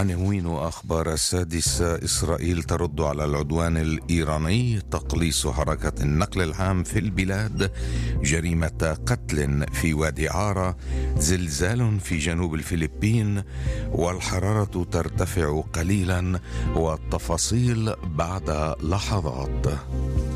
عناوين أخبار السادسة: إسرائيل ترد على العدوان الإيراني، تقليص حركة النقل العام في البلاد، جريمة قتل في وادي عارة، زلزال في جنوب الفلبين، والحرارة ترتفع قليلا، والتفاصيل بعد لحظات.